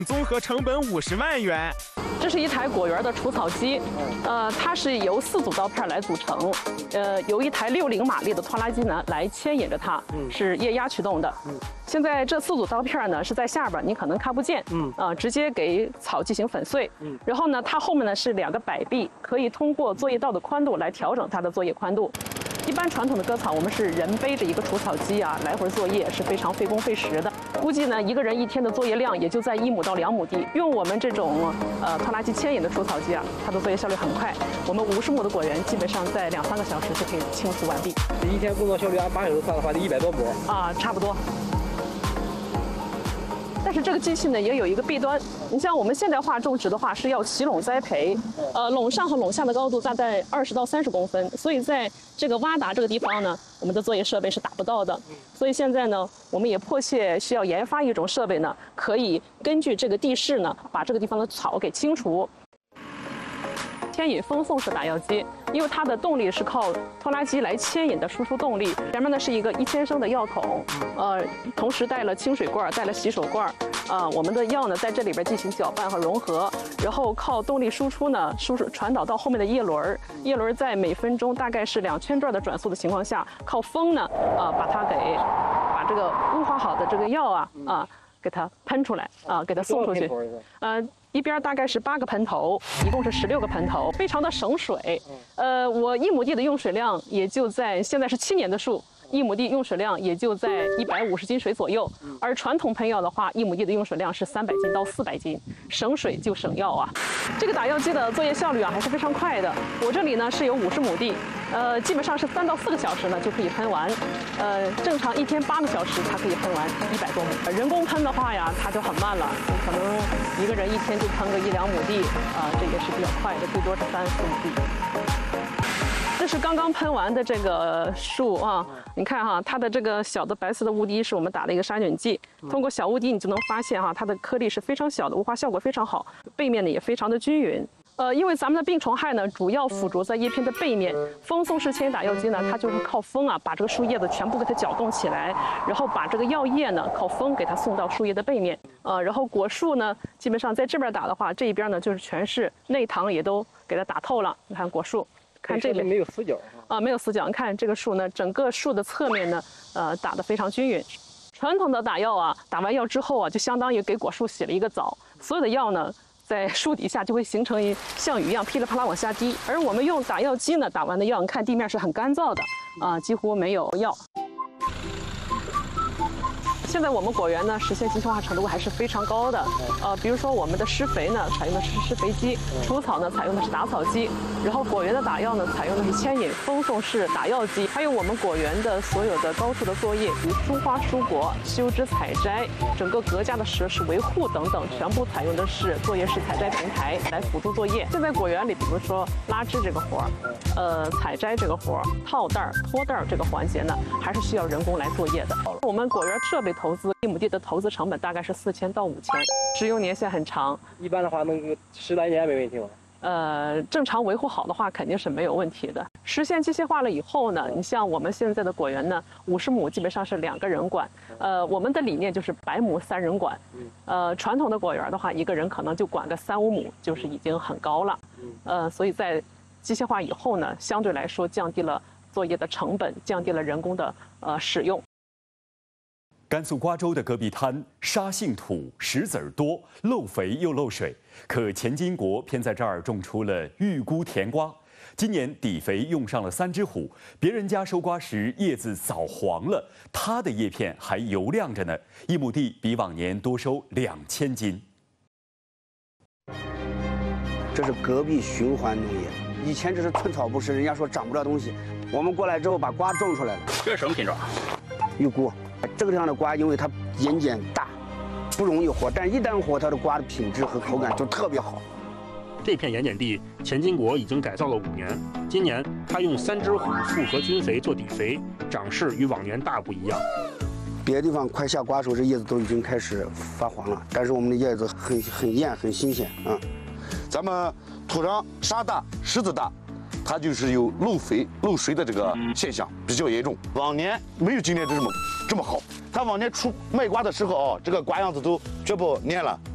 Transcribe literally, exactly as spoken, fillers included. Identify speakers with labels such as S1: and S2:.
S1: 综合成本五十万元。
S2: 这是一台果园的除草机，呃，它是由四组刀片来组成，呃，由一台六零马力的拖拉机呢来牵引着它，是液压驱动的。现在这四组刀片呢是在下边，你可能看不见，嗯，啊，直接给草进行粉碎。嗯，然后呢，它后面呢是两个摆臂，可以通过作业道的宽度来调整它的作业宽度。一般传统的割草，我们是人背着一个除草机啊，来回作业是非常费工费时的。估计呢，一个人一天的作业量也就在一亩到两亩地。用我们这种呃拖拉机牵引的除草机啊，它的作业效率很快。我们五十亩的果园基本上在两三个小时就可以清除完毕。
S3: 一天工作效率按八小时算的话，得一百多亩
S2: 啊，差不多。但是这个机器呢也有一个弊端，你像我们现代化种植的话是要齐垄栽培，呃，垄上和垄下的高度大概二十到三十公分，所以在这个洼达这个地方呢，我们的作业设备是达不到的。所以现在呢，我们也迫切需要研发一种设备呢，可以根据这个地势呢，把这个地方的草给清除。牵引风送式打药机，因为它的动力是靠拖拉机来牵引的输出动力。前面呢是一个一千升的药桶，呃，同时带了清水罐，带了洗手罐，啊、呃，我们的药呢在这里边进行搅拌和融合，然后靠动力输出呢输出传导到后面的叶轮，叶轮在每分钟大概是两千转的转速的情况下，靠风呢啊、呃、把它给把这个雾化好的这个药啊啊给它喷出来啊，给它送出去，呃。一边大概是八个喷头，一共是十六个喷头，非常的省水。呃，我一亩地的用水量也就在现在是七年的树，一亩地用水量也就在一百五十斤水左右。而传统喷药的话，一亩地的用水量是三百斤到四百斤，省水就省药啊。这个打药机的作业效率啊还是非常快的。我这里呢是有五十亩地，呃，基本上是三到四个小时呢就可以喷完。呃，正常一天八个小时它可以喷完一百多亩。人工喷的话呀，它就很慢了，可能一个人一天就喷个一两亩地啊、呃，这也是比较快的，最多是三四亩地。这是刚刚喷完的这个树啊，你看哈，它的这个小的白色的雾滴是我们打了一个杀菌剂，通过小雾滴你就能发现哈，它的颗粒是非常小的，雾化效果非常好，背面呢也非常的均匀。呃，因为咱们的病虫害呢，主要附着在叶片的背面。风送式牵引打药机呢，它就是靠风啊，把这个树叶子全部给它搅动起来，然后把这个药液呢，靠风给它送到树叶的背面。呃，然后果树呢，基本上在这边打的话，这一边呢就是全是内糖也都给它打透了。你看果树，看这边
S3: 没有死角
S2: 啊、呃，没有死角。你看这个树呢，整个树的侧面呢，呃，打得非常均匀。传统的打药啊，打完药之后啊，就相当于给果树洗了一个澡，所有的药呢。在树底下就会形成一像雨一样噼里啪啦往下滴，而我们用打药机呢，打完的药，你看地面是很干燥的，啊、呃，几乎没有药。现在我们果园呢，实现机械化程度还是非常高的。呃，比如说我们的施肥呢，采用的是施肥机；除草呢，采用的是打草机；然后果园的打药呢，采用的是牵引风送式打药机。还有我们果园的所有的高处的作业，如疏花疏果、修枝采摘、整个隔架的设施维护等等，全部采用的是作业式采摘平台来辅助作业。现在果园里，比如说拉枝这个活儿，呃，采摘这个活儿、套袋儿、脱袋儿这个环节呢，还是需要人工来作业的。我们果园设备投资一亩地的投资成本大概是四千到五千，使用年限很长。
S3: 一般的话能十来年没问题吗？
S2: 呃，正常维护好的话肯定是没有问题的。实现机械化了以后呢，你像我们现在的果园呢，五十亩基本上是两个人管。呃，我们的理念就是百亩三人管。呃，传统的果园的话，一个人可能就管个三五亩，就是已经很高了。呃，所以在机械化以后呢，相对来说降低了作业的成本，降低了人工的呃使用。
S4: 甘肃瓜州的戈壁滩沙性土，石子儿多，漏肥又漏水。可钱金国偏在这儿种出了玉菇甜瓜。今年底肥用上了三只虎，别人家收瓜时叶子早黄了，他的叶片还油亮着呢。一亩地比往年多收两千斤。
S5: 这是戈壁循环农业，以前这是寸草不生，人家说长不了东西。我们过来之后把瓜种出来了。
S6: 这是什么品种？
S5: 玉菇。这个地方的瓜，因为它眼睑大，不容易活，但一旦活，它的瓜的品质和口感就特别好。
S6: 这片盐碱地，钱金国已经改造了五年。今年他用三只虎复合菌肥做底肥，长势与往年大不一样。
S5: 别的地方快下瓜的时候，这叶子都已经开始发黄了，但是我们的叶子很很艳，很新鲜啊。
S7: 咱们土壤沙大、石子大。它就是有漏肥、漏水的这个现象比较严重，往年没有今年这么这么好。它往年出卖瓜的时候啊，这个瓜样子都全部蔫了，